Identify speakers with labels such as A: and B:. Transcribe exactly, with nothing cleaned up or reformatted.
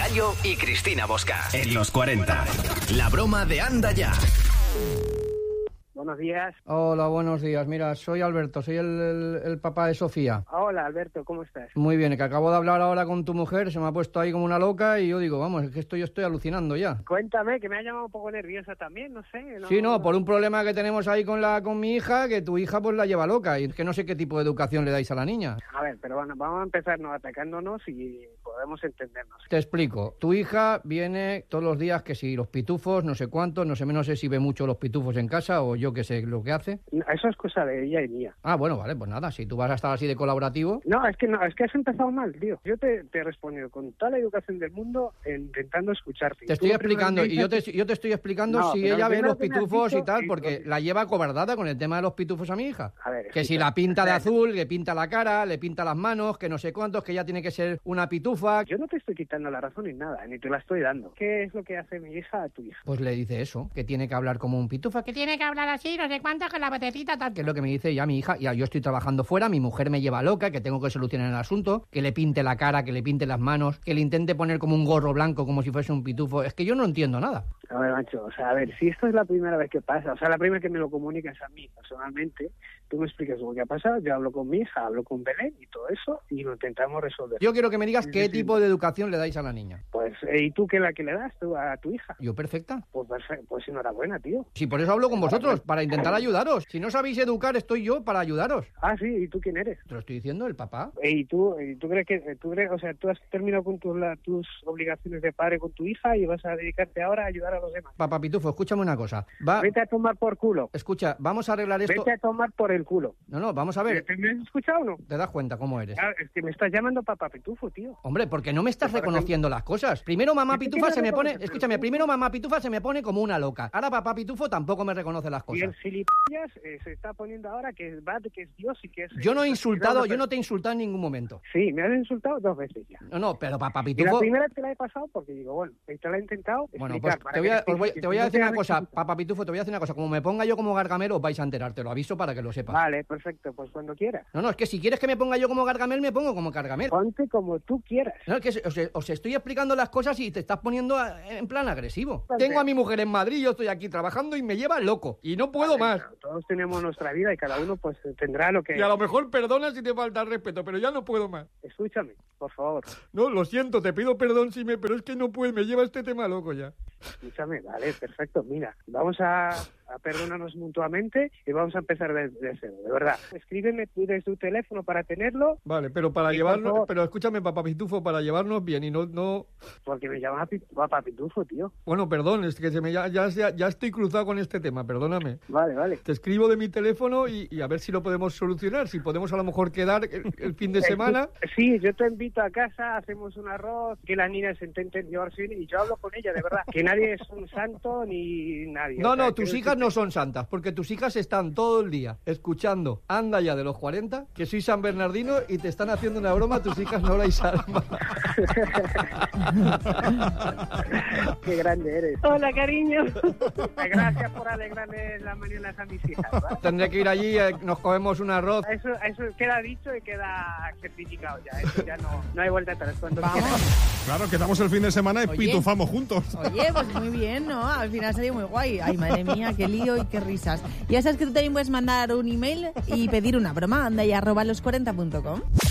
A: Gallo y Cristina Bosca. En los cuarenta. La broma de Anda Ya.
B: Buenos días.
C: Hola, buenos días. Mira, soy Alberto, soy el, el, el papá de Sofía.
B: Hola, Alberto, ¿cómo estás?
C: Muy bien, que acabo de hablar ahora con tu mujer, se me ha puesto ahí como una loca y yo digo, vamos, es que esto yo estoy alucinando ya.
B: Cuéntame, que me ha llamado un poco nerviosa también, no sé. No,
C: sí, no, por un problema que tenemos ahí con la con mi hija, que tu hija pues la lleva loca y es que no sé qué tipo de educación le dais a la niña.
B: A ver, pero bueno, vamos a empezarnos atacándonos y podemos entendernos.
C: Te explico. Tu hija viene todos los días que si los pitufos, no sé cuántos, no sé, no sé si ve mucho los pitufos en casa o yo qué sé lo que hace.
B: Eso es cosa de ella y mía.
C: Ah, bueno, vale, pues nada, si tú vas a estar así de colaborativo...
B: No, es que no, es que has empezado mal, tío. Yo te, te he respondido con toda la educación del mundo intentando escucharte.
C: Te estoy explicando, y yo te, yo te estoy explicando no, si ella ve los pitufos y tal, porque sí, la lleva cobardada con el tema de los pitufos a mi hija.
B: A ver,
C: que escucha, si la pinta de azul, le pinta la cara, le pinta las manos, que no sé cuántos, que ella tiene que ser una pitufa.
B: Yo no te estoy quitando la razón ni nada, ni te la estoy dando. ¿Qué es lo que hace mi hija a tu hija?
C: Pues le dice eso, que tiene que hablar como un pitufa, que tiene que hablar así, no sé cuántos, con la botecita tal, que es lo que me dice ya mi hija. Ya yo estoy trabajando fuera, mi mujer me lleva loca, que tengo que solucionar el asunto, que le pinte la cara, que le pinte las manos, que le intente poner como un gorro blanco como si fuese un pitufo. Es que yo no entiendo nada.
B: A ver, macho, o sea, a ver, si esto es la primera vez que pasa, o sea, la primera vez que me lo comunicas a mí personalmente, tú me explicas lo que ha pasado, yo hablo con mi hija, hablo con Belén y todo eso, y lo intentamos resolver.
C: Yo quiero que me digas qué tipo de educación le dais a la niña.
B: Pues, ¿y tú qué la que le das tú a tu hija?
C: Yo perfecta.
B: Pues perfecto, pues enhorabuena, tío.
C: Sí, por eso hablo con vosotros, para intentar ayudaros. Si no sabéis educar, estoy yo para ayudaros.
B: Ah, sí, ¿y tú quién eres?
C: Te lo estoy diciendo, el papá.
B: ¿Y tú, y tú crees que, tú crees, o sea, tú has terminado con tus, la, tus obligaciones de padre con tu hija y vas a dedicarte ahora a ayudar a los demás?
C: Papá Pitufo, escúchame una cosa. Va...
B: Vete a tomar por culo.
C: Escucha, vamos a arreglar esto.
B: Vete a tomar por el culo.
C: No, no, vamos a ver.
B: ¿Me has escuchado o no?
C: ¿Te das cuenta cómo eres?
B: Ah, es que me estás llamando papá Pitufo, tío.
C: Hombre, porque no me estás reconociendo las cosas. Primero mamá Pitufa se me pone... Escúchame, primero mamá Pitufa se me pone como una loca. Ahora papá Pitufo tampoco me reconoce las cosas.
B: Y el gilipollas eh, se está poniendo ahora que es bad, que es Dios y que es...
C: Yo no he insultado, yo no te he insultado en ningún momento.
B: Sí, me has insultado dos veces ya.
C: No, no, pero papá Pitufo...
B: Y la primera te la he pasado porque digo, bueno, te la he intentado
C: Bueno, pues te voy, a, voy, te voy a decir una cosa, papá Pitufo, te voy a decir una cosa. Como me ponga yo como Gargamel, os vais a enterar, te lo aviso para que lo sepas.
B: Vale, perfecto, pues cuando quieras.
C: No, no, es que si quieres que me ponga yo como Gargamel, me pongo como Gargamel.
B: Ponte como tú quieras.
C: No, es que os, os estoy explicando las cosas y te estás poniendo en plan agresivo. Ponte. Tengo a mi mujer en Madrid, yo estoy aquí trabajando y me lleva loco. Y no puedo vale, más.
B: Claro, todos tenemos nuestra vida y cada uno pues tendrá lo que...
C: Y a lo mejor perdona si te falta el respeto, pero ya no puedo más.
B: Escúchame, por favor.
C: No, lo siento, te pido perdón, si me, pero es que no puedo, me lleva este tema loco ya.
B: Escúchame, vale, perfecto. Mira, vamos a, a perdonarnos mutuamente y vamos a empezar desde de cero, de verdad. Escríbeme tú desde tu teléfono para tenerlo.
C: Vale, pero para
B: y
C: llevarnos, pero escúchame, papá Pitufo, para llevarnos bien y no... no...
B: Porque me llamas papá Pitufo, tío.
C: Bueno, perdón, es que se me, ya, ya, ya estoy cruzado con este tema, perdóname.
B: Vale, vale.
C: Te escribo de mi teléfono y, y a ver si lo podemos solucionar, si podemos a lo mejor quedar el, el fin de semana.
B: Sí, yo te invito a casa, hacemos un arroz, que las niñas se intenten llevarse bien y yo hablo con ella, de verdad. Que nadie es un santo ni nadie.
C: No,
B: o sea,
C: no, tus hijas
B: que...
C: no son santas, porque tus hijas están todo el día escuchando Anda Ya de los cuarenta, que soy San Bernardino y te están haciendo una broma, tus hijas Nora y Salma.
B: Qué grande eres.
D: Hola, cariño.
B: Gracias por alegrarle las mañanas a mis hijas, ¿vale?
C: Tendré que ir allí, eh, nos comemos un arroz.
B: Eso, eso queda dicho y queda certificado ya. Eso ya no, no hay vuelta atrás. Cuando
E: Vamos. Quieras. Claro, quedamos el fin de semana y Oye. pitufamos juntos.
D: Oye, pues muy bien, ¿no? Al final salió muy guay. Ay, madre mía, qué lío y qué risas. Ya sabes que tú también puedes mandar un email y pedir una broma. Anda ya arroba los cuarenta punto com.